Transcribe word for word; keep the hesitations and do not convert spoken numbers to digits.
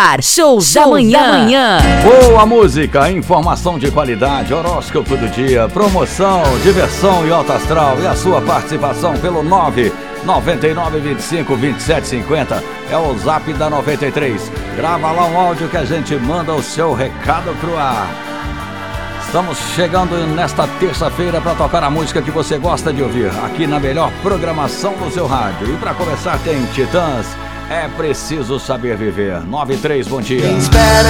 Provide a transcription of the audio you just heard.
ar, show, show da manhã. da manhã. Boa música, informação de qualidade, horóscopo do dia, promoção, diversão e alto astral. E a sua participação pelo nove nove nove, vinte e cinco, vinte e sete, cinquenta é o zap da noventa e três. Grava lá um áudio que a gente manda o seu recado pro ar. Estamos chegando nesta terça-feira para tocar a música que você gosta de ouvir, aqui na melhor programação do seu rádio. E para começar tem Titãs, É Preciso Saber Viver. nove três, bom dia.